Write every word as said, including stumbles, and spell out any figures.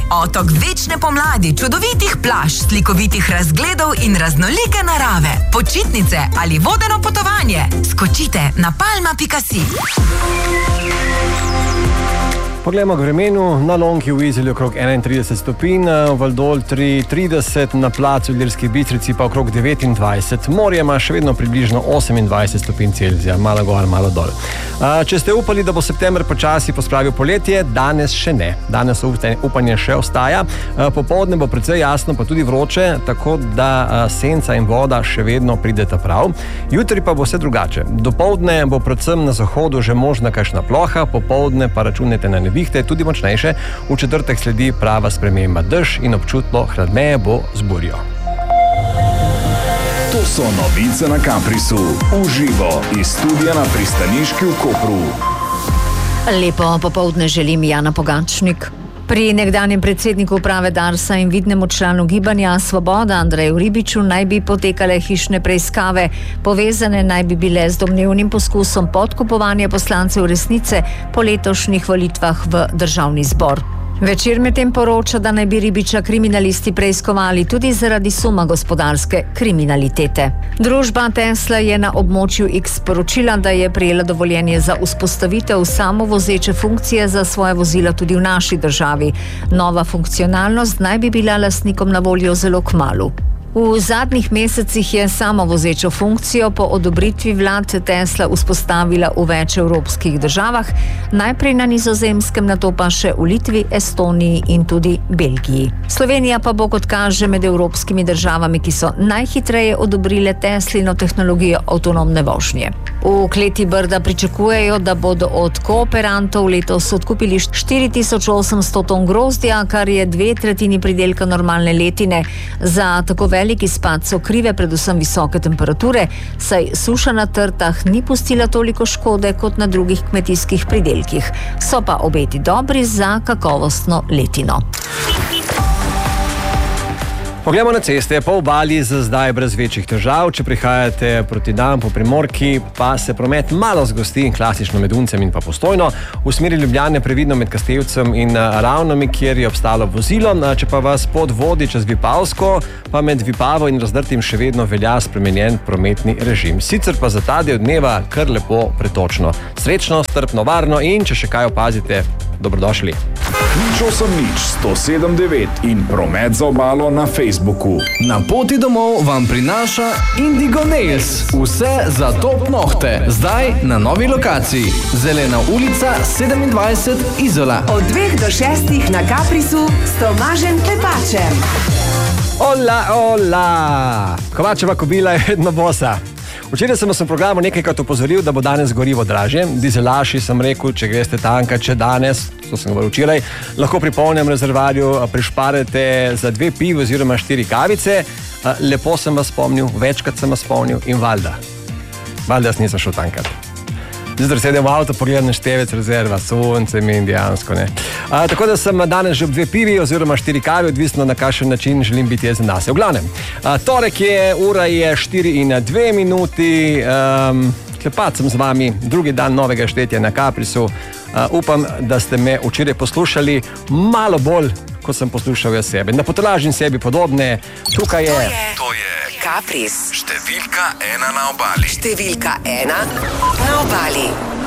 Otok večne pomladi, čudovitih plaž, slikovitih razgledov in raznolike narave. Počitnice ali vodeno potovanje. Skočite na palma pika si. Poglejmo k vremenu. Na Lonki v Izoli okrog enaintrideset stopinj, v Valdoltri trideset, na placu v Ilirski Bistrici pa okrog devetindvajset. Morje ima še vedno približno osemindvajset stopinj Celzija, malo gor, malo dol. Če ste upali, da bo september počasi pospravil poletje, danes še ne. Danes upanje še ostaja. Popoldne bo precej jasno, pa tudi vroče, tako da senca in voda še vedno prideta prav. Jutri pa bo vse drugače. Dopoldne bo predvsem na zahodu že možna kakšna ploha, popoldne pa računajte na nevihte, tudi močnejše. V četrtek sledi prava sprememba, dež in občutno hladneje bo z burjo. To so novice na Caprisu. Uživo iz studia na Pristaniški v Kopru. Lepo popoldne želim, Jana Pogačnik. Pri nekdanjem predsedniku uprave Darsa in vidnemu članu Gibanja Svoboda Andreju Ribiču naj bi potekale hišne preiskave. Povezane naj bi bile z domnevnim poskusom podkupovanja poslancev Resnice po letošnjih volitvah v Državni zbor. Večer medtem poroča, da naj bi Ribiča kriminalisti preiskovali tudi zaradi suma gospodarske kriminalitete. Družba Tesla je na območju X sporočila, da je prejela dovoljenje za vzpostavitev samovozeče funkcije za svoje vozila tudi v naši državi. Nova funkcionalnost naj bi bila lastnikom na voljo zelo kmalu. V zadnjih mesecih je samovozečo funkcijo po odobritvi vlad Tesla vzpostavila v več evropskih državah, najprej na Nizozemskem, nato pa še v Litvi, Estoniji in tudi Belgiji. Slovenija pa bo, kot kaže, med evropskimi državami, ki so najhitreje odobrile Teslino tehnologijo avtonomne vožnje. V kleti Brda pričakujejo, da bodo od kooperantov letos odkupili štiri tisoč osemsto ton grozdja, kar je dve tretjini pridelka normalne letine. Za tako velik izpad so krive predvsem visoke temperature, saj suša na trtah ni pustila toliko škode kot na drugih kmetijskih pridelkih. So pa obeti dobri za kakovostno letino. Poglejmo na ceste. Po obali za zdaj brez večjih težav. Če prihajate proti nam po Primorki, pa se promet malo zgosti, klasično med Uncem in pa Postojno. V smeri Ljubljane previdno med Kastevcem in Ravnami, kjer je obstalo vozilo. Če pa vas pot vodi čez Vipavsko, pa med Vipavo in Razdrtim še vedno velja spremenjen prometni režim. Sicer pa za ta del dneva kar lepo pretočno. Srečno, strpno, varno in če še kaj opazite, dobrodošli. Nič osem nič sto sedem devet in promet za obalo na Facebooku. Na poti domov vam prinaša Indigo Nails. Vse za top nohte. Zdaj na novi lokaciji. Zelena ulica sedemindvajset, Izola. Od dveh do šestih na Caprisu s Tomažem Klepačem. Ola, ola! Kovačeva kobila je vedno bosa. Včeraj sem v programu nekajkrat opozoril, da bo danes gorivo dražje. Dizelaši sem rekel, če greste tanka, če danes, to sem govoril včeraj, lahko pri polnem rezervarju prišparete za dve pivi oziroma štiri kavice. Lepo sem vas spomnil, večkrat sem vas spomnil in valjda. Valjda jaz nisem šel tankat. Zdaj sedem v avto, pogledam na števec rezerva, sonce mi in dejansko ne. A, tako da sem danes že ob dve pivi oziroma štiri kavi, odvisno na kakšen način želim biti jaz nase. V glavnem, a, torek je, ura je štiri in dve minuti, um, klepat sem z vami, drugi dan novega štetja na Caprisu. A, upam, da ste me včeraj poslušali malo bolj, ko sem poslušal jaz sebe. Da potolažim sebi podobne, tukaj je... To je Capris. Številka ena na obali. Številka ena na obali.